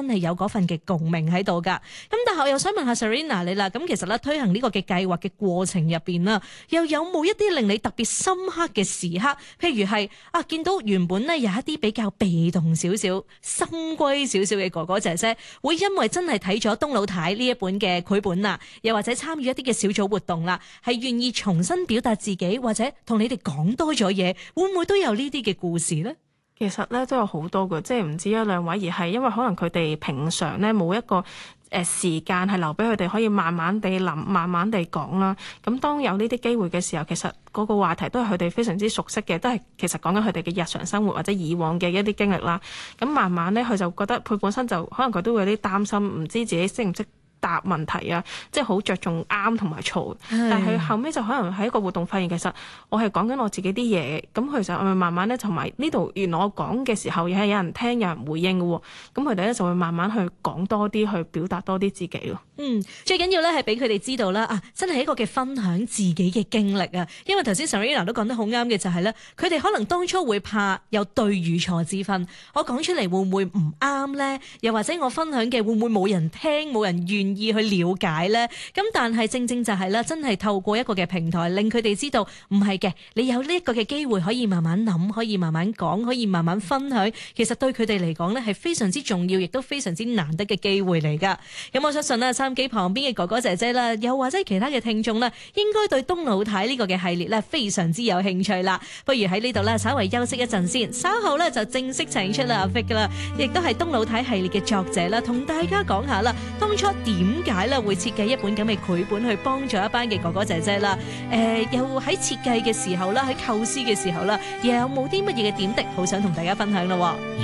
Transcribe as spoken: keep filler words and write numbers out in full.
真係有嗰份嘅共鳴喺度㗎。咁但係我又想問下 Serena 你啦，咁其實咧推行呢個嘅計劃嘅過程入邊啦，又有冇一啲令你特別深刻嘅時刻？譬如係啊，見到原本咧有一啲比較被動少少、深閨少少嘅哥哥姐姐，會因為真係睇咗東老太呢一本嘅繪本啦，又或者參與一啲嘅小組活動啦，係願意重新表達自己，或者同你哋講多咗嘢，會唔會都有呢啲嘅故事呢？ 其實咧都有好多嘅，即係唔止一兩位，而係因為可能佢哋平常咧冇一個誒時間係留俾佢哋可以慢慢地諗、慢慢地講啦。咁當有呢啲機會嘅時候，其實嗰個話題都係佢哋非常之熟悉嘅，都係其實講緊佢哋嘅日常生活或者以往嘅一啲經歷啦。咁慢慢咧，佢就覺得佢本身就可能佢都會有啲擔心，唔知自己識唔識答問題啊，即係好着重啱同埋錯。但係後尾就可能喺一個活動發現，其實我係講緊我自己啲嘢，咁其實我咪慢慢咧，同埋呢度原來我講嘅時候，又係有人聽、有人回應嘅喎。咁佢哋咧就會慢慢去講多啲，去表達多啲自己咯。 嗯，最緊要咧係俾佢哋知道啦，啊，真係一個嘅分享自己嘅經歷啊。因為頭先 Serena 都講得好啱嘅，就係咧，佢哋可能當初會怕有對與錯之分，我講出嚟會唔會唔啱咧？又或者我分享嘅會唔會冇人聽、冇人願意去了解咧？咁但係正正就係啦，真係透過一個嘅平台，令佢哋知道唔係嘅，你有呢一個嘅機會可以慢慢諗，可以慢慢講，可以慢慢分享，其實對佢哋嚟講咧係非常之重要，亦都非常之難得嘅機會嚟噶。咁我相信啦，收音機旁邊嘅哥哥姐姐啦，又或者其他嘅聽眾啦，應該對東老太呢個嘅系列咧非常之有興趣啦。不如喺呢度咧稍微休息一陣先，稍後咧就正式請出啦阿 Vic 啦，亦都係東老太系列嘅作者啦，同大家講下啦，當初點解咧會設計一本咁嘅繪本去幫助一班嘅哥哥姐姐啦？誒、呃，又喺設計嘅時候啦，喺構思嘅時候啦，又有冇啲乜嘢嘅點滴好想同大家分享咯？